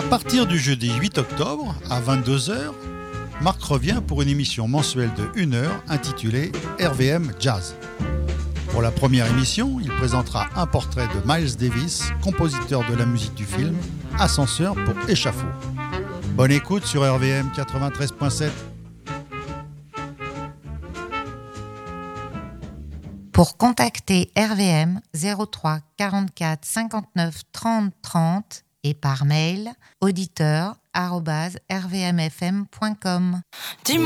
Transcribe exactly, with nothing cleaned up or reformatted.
partir du jeudi huit octobre à vingt-deux heures, Marc revient pour une émission mensuelle de une heure intitulée R V M Jazz. Pour la première émission, il présentera un portrait de Miles Davis, compositeur de la musique du film Ascenseur pour échafaud. Bonne écoute sur R V M quatre-vingt-treize virgule sept. Pour contacter R V M, zéro trois quarante-quatre cinquante-neuf trente trente et par mail auditeur arobase r v m f m point com. Dis-moi